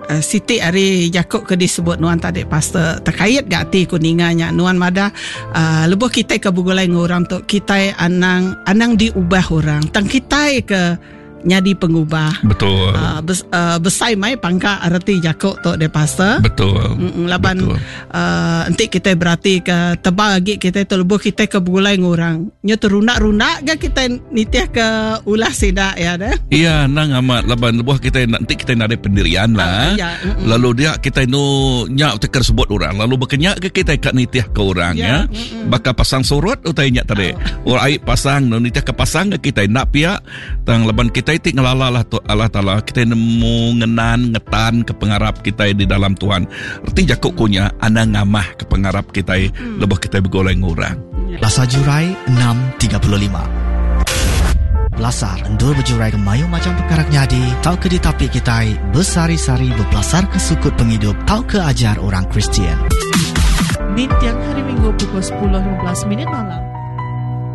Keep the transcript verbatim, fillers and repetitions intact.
uh, Siti Ari Jakob ke disebut nuan tadi pastor terkait gak ti kuninganya nuan mada uh, lebuh kita ke bugulai ngurang tu kita anang anang diubah orang tang kita ke nyadi pengubah. Betul. Uh, bes, uh, besai mai pangka arti Jakob tu de pastor. Betul. Mm, laban uh, nanti kita berarti ke tebal lagi kita tu lebuh kita ke bugulai ngurang. Nyo terunak-runak ke kita nitiah ke ulah sida ya dah. Iya, nang amat laban lebuh kita nanti kita nak ada pendirian lah. Uh, ya, mm-mm. Lalu dia kita nu nyak teker sebut orang. Lalu berkenyak ke kita kat nitiah ke orang ya. ya. Bakal pasang surut utai nyak tadi. Oh. Orang air pasang nu nitiah ke pasang ke kita nak pihak tang laban kita itik ngalalah tu Allah Taala kita nemu ngenan ngetan ke pengarap kita di dalam Tuhan. Erti Jakob kunya ana ngamah ke pengarap kita hmm. lebih kita bergoleng orang. Belasar Jurai enam tiga puluh lima. Belasar endur berjurai ke mayu macam perkara nyadi tau ke ditapik kita bersari-sari berbelasar ke sukut penghidup tau ke ajar orang Kristian. Mintiang hari Minggu pukul sepuluh lima belas minit malam.